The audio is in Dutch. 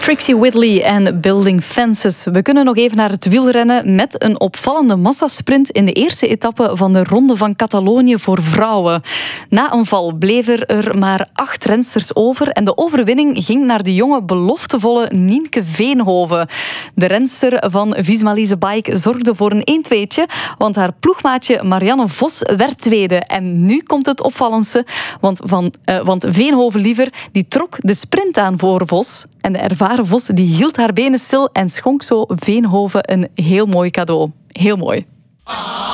Trixie Whitley en Building Fences. We kunnen nog even naar het wielrennen met een opvallende massasprint in de eerste etappe van de Ronde van Catalonië voor vrouwen. Na een val bleven er maar 8 rensters over en de overwinning ging naar de jonge beloftevolle Nienke Veenhoven. De renster van Visma Bike zorgde voor een 1-2'tje, want haar ploegmaatje Marianne Vos werd tweede. En nu komt het opvallendste, want Veenhoven die trok de sprint aan voor Vos. En de ervaren Vos die hield haar benen stil en schonk zo Veenhoven een heel mooi cadeau. Heel mooi.